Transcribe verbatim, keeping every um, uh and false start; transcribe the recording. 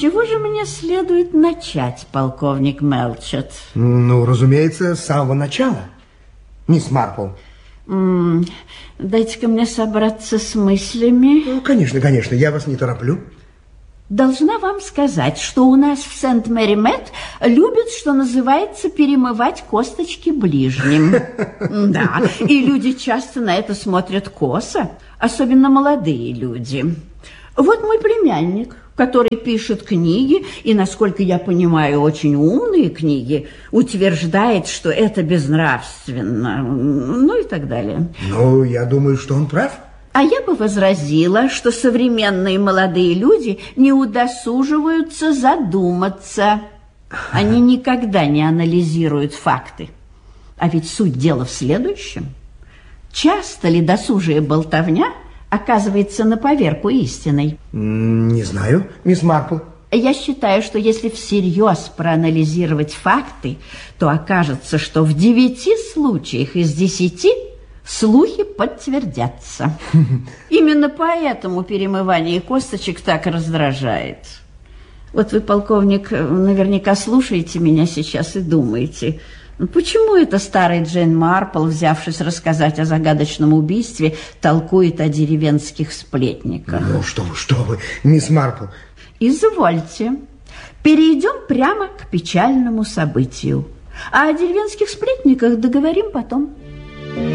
чего же мне следует начать, полковник Мелчет? Ну, разумеется, с самого начала, мисс Марпл. М-м, дайте-ка мне собраться с мыслями. Ну, конечно, конечно, я вас не тороплю. Должна вам сказать, что у нас в Сент-Мэри-Мэтт любят, что называется, перемывать косточки ближним. Да, и люди часто на это смотрят косо, особенно молодые люди. Вот мой племянник, который пишет книги, и, насколько я понимаю, очень умные книги, утверждает, что это безнравственно, ну и так далее. Ну, я думаю, что он прав. А я бы возразила, что современные молодые люди не удосуживаются задуматься. Они никогда не анализируют факты. А ведь суть дела в следующем. Часто ли досужая болтовня оказывается на поверку истиной? Не знаю, мисс Марпл. Я считаю, что если всерьез проанализировать факты, то окажется, что в девяти случаях из десяти слухи подтвердятся. Именно поэтому перемывание косточек так раздражает. Вот вы, полковник, наверняка слушаете меня сейчас и думаете, почему это старый Джейн Марпл, взявшись рассказать о загадочном убийстве, толкует о деревенских сплетниках? Ну, что вы, что вы, мисс Марпл. Извольте. Перейдем прямо к печальному событию. А о деревенских сплетниках договорим потом.